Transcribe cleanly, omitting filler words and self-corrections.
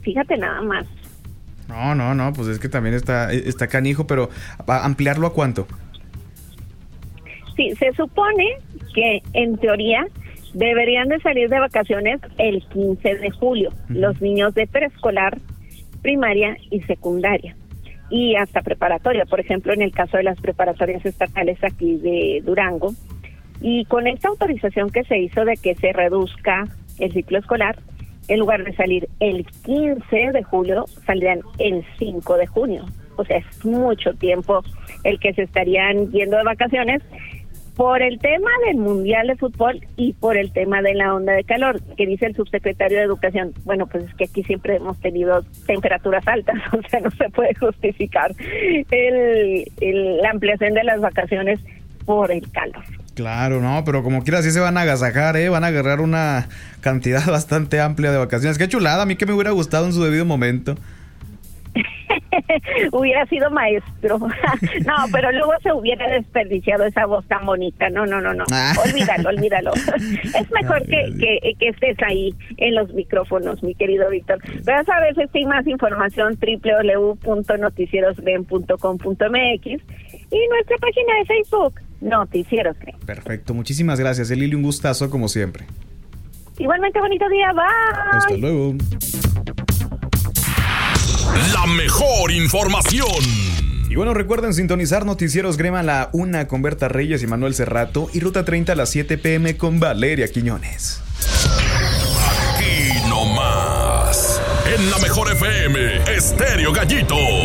Fíjate nada más. No, pues es que también está canijo, pero ¿ampliarlo a cuánto? Sí, se supone que en teoría deberían de salir de vacaciones el 15 de julio, los niños de preescolar, primaria y secundaria, y hasta preparatoria, por ejemplo, en el caso de las preparatorias estatales aquí de Durango. Y con esta autorización que se hizo de que se reduzca el ciclo escolar, en lugar de salir el 15 de julio, saldrían el 5 de junio. O sea, es mucho tiempo el que se estarían yendo de vacaciones por el tema del Mundial de Fútbol y por el tema de la onda de calor, que dice el subsecretario de Educación. Bueno, pues es que aquí siempre hemos tenido temperaturas altas, o sea, no se puede justificar la ampliación de las vacaciones por el calor. Claro, no, pero como quiera sí se van a agasajar, van a agarrar una cantidad bastante amplia de vacaciones. Qué chulada, a mí que me hubiera gustado en su debido momento. Hubiera sido maestro. No, pero luego se hubiera desperdiciado esa voz tan bonita. No. Olvídalo. Es mejor que estés ahí en los micrófonos, mi querido Víctor. Pero a veces hay más información, www.noticierosgren.com.mx y nuestra página de Facebook, Noticieros Gren. Perfecto, muchísimas gracias, Lili, un gustazo como siempre. Igualmente, bonito día, bye. Hasta luego. La mejor información. Y bueno, recuerden sintonizar Noticieros Grema a la 1 con Berta Reyes y Manuel Cerrato y Ruta 30 a las 7 p.m. con Valeria Quiñones. Aquí nomás, en la mejor FM, Estéreo Gallito.